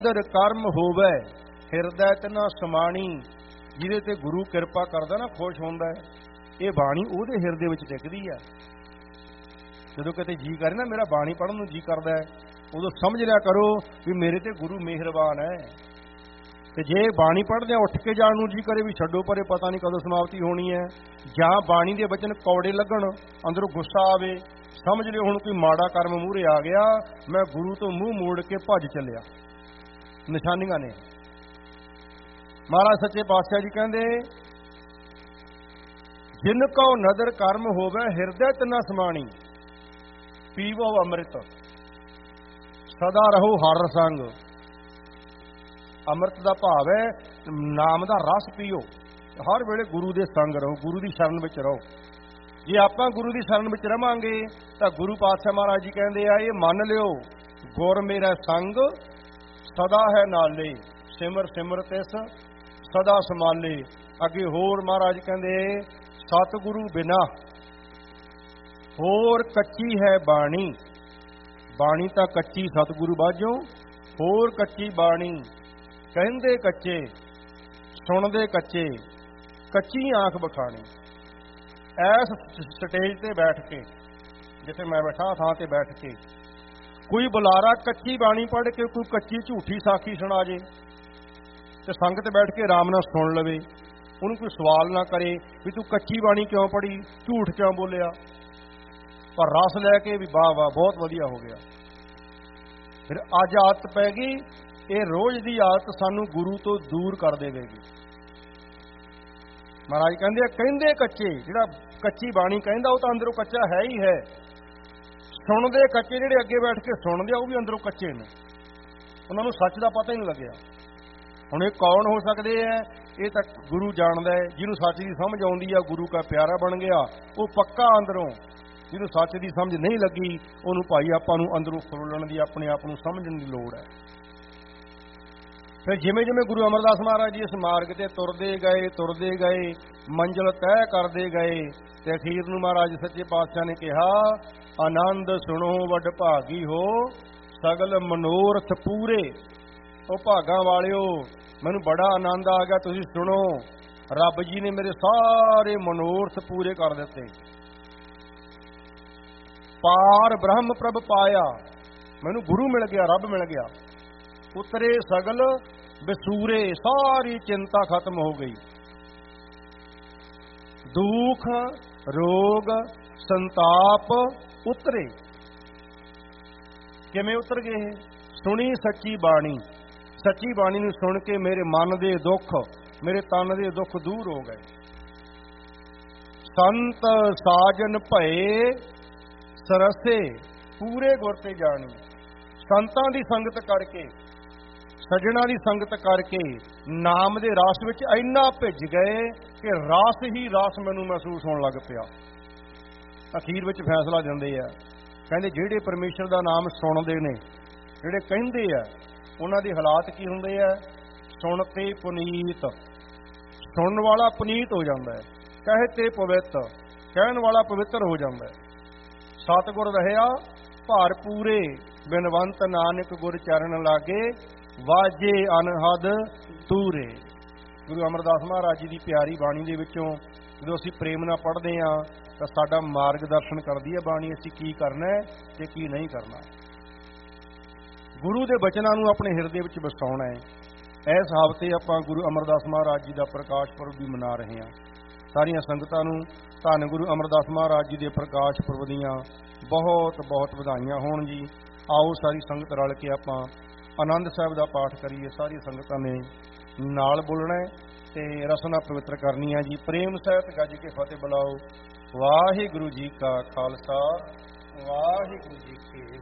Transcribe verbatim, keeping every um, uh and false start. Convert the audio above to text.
ਦਰ ਕਰਮ ਹੋਵੇ ਹਿਰਦੈ ਤਨਾ ਸਮਾਣੀ। ਜਿਹਦੇ ਤੇ ਗੁਰੂ ਕਿਰਪਾ ਕਰਦਾ ਨਾ, ਖੁਸ਼ ਹੁੰਦਾ ਹੈ, ਇਹ ਬਾਣੀ ਉਹਦੇ ਹਿਰਦੇ ਵਿੱਚ ਟਿਕਦੀ ਆ। ਜਦੋਂ ਕਿਤੇ ਜੀ ਕਰੇ ਨਾ, ਮੇਰਾ ਬਾਣੀ ਪੜ੍ਹਨ ਨੂੰ ਜੀ ਕਰਦਾ ਹੈ, ਉਦੋਂ ਸਮਝ ਲਿਆ ਕਰੋ ਵੀ ਮੇਰੇ ਤੇ ਗੁਰੂ ਮਿਹਰਬਾਨ ਹੈ। ਤੇ ਜੇ ਬਾਣੀ ਪੜ੍ਹਦਿਆਂ ਉੱਠ ਕੇ ਜਾਣ ਨੂੰ ਜੀ ਕਰੇ ਵੀ ਛੱਡੋ ਪਰੇ, ਪਤਾ ਨਹੀਂ ਕਦੋਂ ਸਮਾਪਤੀ ਹੋਣੀ ਹੈ, ਜਾਂ ਬਾਣੀ ਦੇ ਵਚਨ ਕੌੜੇ ਲੱਗਣ, ਅੰਦਰੋਂ ਗੁੱਸਾ ਆਵੇ, ਸਮਝ ਲਿਓ ਹੁਣ ਕੋਈ ਮਾੜਾ ਕਰਮ ਮੂਹਰੇ ਆ ਗਿਆ, ਮੈਂ ਗੁਰੂ ਤੋਂ ਮੂੰਹ ਮੋੜ ਕੇ ਭੱਜ ਚੱਲਿਆ। ਨਿਸ਼ਾਨੀਆਂ ਨੇ। ਮਹਾਰਾਜ ਸੱਚੇ ਪਾਤਸ਼ਾਹ ਜੀ ਕਹਿੰਦੇ, ਜਿਨ ਕੋ ਨਦਰ ਕਰਮ ਹੋਵੇ ਹਿਰਦੈ ਤਨਾ ਸਮਾਣੀ, ਪੀਵੋ ਅੰਮ੍ਰਿਤ ਸਦਾ ਰਹੋ ਹਰ ਸੰਗ। ਅੰਮ੍ਰਿਤ ਦਾ ਭਾਵ ਹੈ ਨਾਮ ਦਾ ਰਸ ਪੀਓ, ਹਰ ਵੇਲੇ ਗੁਰੂ ਦੇ ਸੰਗ ਰਹੋ, ਗੁਰੂ ਦੀ ਸ਼ਰਨ ਵਿੱਚ ਰਹੋ। ਜੇ ਆਪਾਂ ਗੁਰੂ ਦੀ ਸ਼ਰਨ ਵਿੱਚ ਰਵਾਂਗੇ ਤਾਂ ਗੁਰੂ ਪਾਤਸ਼ਾਹ ਮਹਾਰਾਜ ਜੀ ਕਹਿੰਦੇ ਆ, ਇਹ ਮੰਨ ਲਿਓ ਗੁਰ ਮੇਰਾ ਸੰਗ ਸਦਾ ਹੈ ਨਾਲੇ, ਸਿਮਰ ਸਿਮਰ ਤਿਸ ਸਦਾ ਸਮਾਲੇ। ਅੱਗੇ ਹੋਰ ਮਹਾਰਾਜ ਕਹਿੰਦੇ, ਸਤਿਗੁਰੂ ਬਿਨਾ ਹੋਰ ਕੱਚੀ ਹੈ ਬਾਣੀ। ਬਾਣੀ ਤਾਂ ਕੱਚੀ ਸਤਿਗੁਰੂ ਬਾਝੋਂ ਹੋਰ ਕੱਚੀ ਬਾਣੀ। ਕਹਿੰਦੇ ਕੱਚੇ ਸੁਣਦੇ ਕੱਚੇ, ਕੱਚੀ ਆਂਖ ਬਖਾਣੀ। ਐਸ ਸਟੇਜ ਤੇ ਬੈਠ ਕੇ, ਜਿੱਥੇ ਮੈਂ ਬੈਠਾ ਥਾਂ ਤੇ ਬੈਠ ਕੇ, ਕੋਈ ਬੁਲਾਰਾ ਕੱਚੀ ਬਾਣੀ ਪੜ੍ਹ ਕੇ ਕੋਈ ਕੱਚੀ ਝੂਠੀ ਸਾਖੀ ਸੁਣਾ ਜੇ ਤੇ ਸੰਗਤ ਬੈਠ ਕੇ ਆਰਾਮ ਨਾਲ ਸੁਣ ਲਵੇ, ਉਹਨੂੰ ਕੋਈ ਸਵਾਲ ਨਾ ਕਰੇ ਵੀ ਤੂੰ ਕੱਚੀ ਬਾਣੀ ਕਿਉਂ ਪੜ੍ਹੀ, ਝੂਠ ਕਿਉਂ ਬੋਲਿਆ, ਪਰ ਰਸ ਲੈ ਕੇ ਵੀ ਵਾਹ ਵਾਹ ਬਹੁਤ ਵਧੀਆ ਹੋ ਗਿਆ। ਫਿਰ ਅੱਜ ਆਦਤ ਪੈ ਗਈ, ਇਹ ਰੋਜ਼ ਦੀ ਆਦਤ ਸਾਨੂੰ ਗੁਰੂ ਤੋਂ ਦੂਰ ਕਰ ਦੇਵੇਗੀ। ਮਹਾਰਾਜ ਕਹਿੰਦੇ ਆ, ਕਹਿੰਦੇ ਕੱਚੇ, ਜਿਹੜਾ ਕੱਚੀ ਬਾਣੀ ਕਹਿੰਦਾ ਉਹ ਤਾਂ ਅੰਦਰੋਂ ਕੱਚਾ ਹੈ ਹੀ ਹੈ। ਸੁਣਦੇ ਕੱਚੇ, ਜਿਹੜੇ ਅੱਗੇ ਬੈਠ ਕੇ ਸੁਣਦੇ ਆ ਉਹ ਵੀ ਅੰਦਰੋਂ ਕੱਚੇ ਨੇ, ਉਹਨਾਂ ਨੂੰ ਸੱਚ ਦਾ ਪਤਾ ਹੀ ਨਹੀਂ ਲੱਗਿਆ। ਹੁਣ ਇਹ ਕੌਣ ਹੋ ਸਕਦੇ ਹੈ? ਇਹ ਤਾਂ ਗੁਰੂ ਜਾਣਦਾ ਹੈ। ਜਿਹਨੂੰ ਸੱਚ ਦੀ ਸਮਝ ਆਉਂਦੀ ਆ, ਗੁਰੂ ਕਾ ਪਿਆਰਾ ਬਣ ਗਿਆ, ਉਹ ਪੱਕਾ ਅੰਦਰੋਂ। ਜਿਹਨੂੰ ਸੱਚ ਦੀ ਸਮਝ ਨਹੀਂ ਲੱਗੀ, ਉਹਨੂੰ ਭਾਈ ਆਪਾਂ ਨੂੰ ਅੰਦਰੋਂ ਫਰੋਲਣ ਦੀ, ਆਪਣੇ ਆਪ ਨੂੰ ਸਮਝਣ ਦੀ ਲੋੜ ਹੈ। ਫਿਰ ਜਿਵੇਂ ਜਿਵੇਂ ਗੁਰੂ ਅਮਰਦਾਸ ਮਹਾਰਾਜ ਜੀ ਇਸ ਮਾਰਗ ਤੇ ਤੁਰਦੇ ਗਏ ਤੁਰਦੇ ਗਏ ਮੰਜ਼ਿਲ ਤੈਅ ਕਰਦੇ ਗਏ, ਤੇ ਅਖੀਰ ਨੂੰ ਮਹਾਰਾਜ ਸੱਚੇ ਪਾਤਸ਼ਾਹ ਨੇ ਕਿਹਾ, ਆਨੰਦ ਸੁਣੋ ਵੱਡ ਭਾਗੀ ਹੋ ਸਗਲ ਮਨੋਰਥ ਪੂਰੇ। ਉਹ ਭਾਗਾਂ ਵਾਲਿਓ, ਮੈਨੂੰ ਬੜਾ ਆਨੰਦ ਆ ਗਿਆ, ਤੁਸੀਂ ਸੁਣੋ, ਰੱਬ ਜੀ ਨੇ ਮੇਰੇ ਸਾਰੇ ਮਨੋਰਥ ਪੂਰੇ ਕਰ ਦਿੱਤੇ। ਪਾਰ ਬ੍ਰਹਮ ਪ੍ਰਭ ਪਾਇਆ, ਮੈਨੂੰ ਗੁਰੂ ਮਿਲ ਗਿਆ, ਰੱਬ ਮਿਲ ਗਿਆ। ਉਤਰੇ ਸਗਲ ਵਿਸੂਰੇ, ਸਾਰੀ ਚਿੰਤਾ ਖਤਮ ਹੋ ਗਈ। ਦੁੱਖ ਰੋਗ ਸੰਤਾਪ ਉਤਰੇ। ਕਿਵੇਂ ਉਤਰ ਗਏ? ਸੁਣੀ ਸੱਚੀ ਬਾਣੀ। ਸੱਚੀ ਬਾਣੀ ਨੂੰ ਸੁਣ ਕੇ ਮੇਰੇ ਮਨ ਦੇ ਦੁੱਖ, ਮੇਰੇ ਤਨ ਦੇ ਦੁੱਖ ਦੂਰ ਹੋ ਗਏ। ਸੰਤ ਸਾਜਨ ਭਏ ਸਰਸੇ, ਪੂਰੇ ਗੁਰ ਤੇ ਜਾਣੀ। ਸੰਤਾਂ ਦੀ ਸੰਗਤ ਕਰਕੇ, ਸੱਜਣਾ ਦੀ ਸੰਗਤ ਕਰਕੇ ਨਾਮ ਦੇ ਰਸ ਵਿੱਚ ਇੰਨਾ ਭਿੱਜ ਗਏ ਕਿ ਰਸ ਹੀ ਰਸ ਮੈਨੂੰ ਮਹਿਸੂਸ ਹੋਣ ਲੱਗ ਪਿਆ। ਅਖੀਰ ਵਿੱਚ ਫੈਸਲਾ ਦਿੰਦੇ ਆ, ਕਹਿੰਦੇ ਜਿਹੜੇ ਪਰਮੇਸ਼ਰ ਦਾ ਨਾਮ ਸੁਣਦੇ ਨੇ, ਜਿਹੜੇ ਕਹਿੰਦੇ ਆ, ਉਹਨਾਂ ਦੇ ਹਾਲਾਤ ਕੀ ਹੁੰਦੇ ਆ? ਸੁਣ ਤੇ ਪੁਨੀਤ, ਸੁਣਨ ਵਾਲਾ ਪੁਨੀਤ ਹੋ ਜਾਂਦਾ ਹੈ। ਕਹੇ ਤੇ ਪਵਿੱਤ, ਕਹਿਣ ਵਾਲਾ ਪਵਿੱਤਰ ਹੋ ਜਾਂਦਾ ਹੈ। ਸਤਿਗੁਰ ਰਹਿਆ ਭਾਰ ਪੂਰੇ, ਬਿਨਵੰਤ ਨਾਨਕ ਗੁਰ ਚਰਨ ਲਾਗੇ, ਵਾਜੇ ਅਨਹਦ ਤੂਰੇ। ਗੁਰੂ ਅਮਰਦਾਸ ਮਹਾਰਾਜ ਜੀ ਦੀ ਪਿਆਰੀ ਬਾਣੀ ਦੇ ਵਿੱਚੋਂ ਜਦੋਂ ਅਸੀਂ ਪ੍ਰੇਮ ਨਾਲ ਪੜ੍ਹਦੇ ਹਾਂ ਤਾਂ ਸਾਡਾ ਮਾਰਗਦਰਸ਼ਨ ਕਰਦੀ ਹੈ ਬਾਣੀ, ਅਸੀਂ ਕੀ ਕਰਨਾ ਹੈ ਤੇ ਕੀ ਨਹੀਂ ਕਰਨਾ। ਗੁਰੂ ਦੇ ਬਚਨਾਂ ਨੂੰ ਆਪਣੇ ਹਿਰਦੇ ਵਿੱਚ ਵਸਾਉਣਾ ਹੈ। ਇਸ ਹਫ਼ਤੇ ਆਪਾਂ ਗੁਰੂ ਅਮਰਦਾਸ ਮਹਾਰਾਜ ਜੀ ਦਾ ਪ੍ਰਕਾਸ਼ ਪੁਰਬ ਵੀ ਮਨਾ ਰਹੇ ਹਾਂ। ਸਾਰੀਆਂ ਸੰਗਤਾਂ ਨੂੰ ਧੰਨ ਗੁਰੂ ਅਮਰਦਾਸ ਮਹਾਰਾਜ ਜੀ ਦੇ ਪ੍ਰਕਾਸ਼ ਪੁਰਬ ਦੀਆਂ ਬਹੁਤ ਬਹੁਤ ਵਧਾਈਆਂ ਹੋਣ ਜੀ। ਆਓ ਸਾਰੀ ਸੰਗਤ ਰਲ ਕੇ ਆਪਾਂ ਆਨੰਦ ਸਾਹਿਬ ਦਾ ਪਾਠ ਕਰੀਏ। ਸਾਰੀ ਸੰਗਤਾਂ ਨੇ ਨਾਲ ਬੋਲਣਾ ਤੇ ਰਸਨਾ ਪਵਿੱਤਰ ਕਰਨੀ ਹੈ ਜੀ। ਪ੍ਰੇਮ ਸਹਿਤ ਗੱਜ ਕੇ ਫਤਿਹ ਬੁਲਾਓ। ਵਾਹਿਗੁਰੂ ਜੀ ਕਾ ਖਾਲਸਾ, ਵਾਹਿਗੁਰੂ ਜੀ ਕੀ